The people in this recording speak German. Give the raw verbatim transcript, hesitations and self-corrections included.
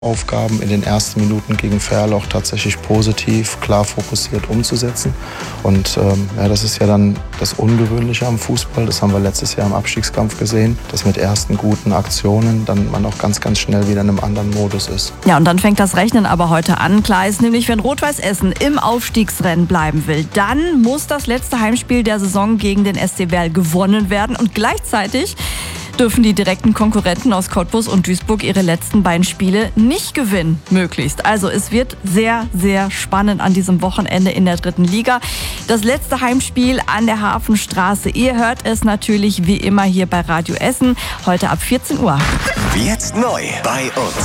Aufgaben in den ersten Minuten gegen Ferl auch tatsächlich positiv, klar fokussiert umzusetzen. Und ähm, ja, das ist ja dann das Ungewöhnliche am Fußball. Das haben wir letztes Jahr im Abstiegskampf gesehen, dass mit ersten guten Aktionen dann man auch ganz, ganz schnell wieder in einem anderen Modus ist. Ja, und dann fängt das Rechnen aber heute an. Klar ist nämlich, wenn Rot-Weiß Essen im Aufstiegsrennen bleiben will, dann muss das letzte Heimspiel der Saison gegen den S C Verl gewonnen werden. Und gleichzeitig dürfen die direkten Konkurrenten aus Cottbus und Duisburg ihre letzten beiden Spiele nicht gewinnen, möglichst. Also es wird sehr, sehr spannend an diesem Wochenende in der dritten Liga. Das letzte Heimspiel an der Hafenstraße. Ihr hört es natürlich wie immer hier bei Radio Essen, heute ab vierzehn Uhr. Jetzt neu bei uns.